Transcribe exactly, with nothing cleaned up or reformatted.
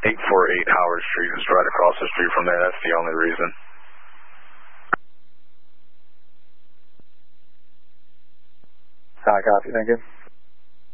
eight forty-eight Howard Street is right across the street from there. That's the only reason. I copy. Thank you.